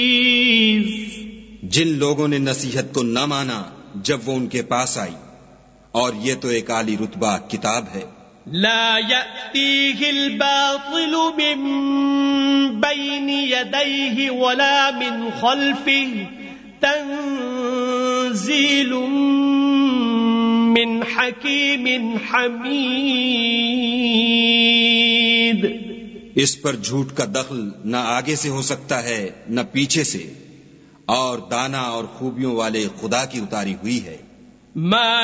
जिन लोगों ने नसीहत को न माना जब वो उनके पास आई, और ये तो एक आली रुतबा किताब है। ला यअतीहिल बातिलु मिन बैनि यदैहि वला मिन खल्फिहि तंजीलुम मिन हकीमिन हमीद। इस पर झूठ का दखल न आगे से हो सकता है न पीछे से, और दाना और खूबियों वाले खुदा की उतारी हुई है।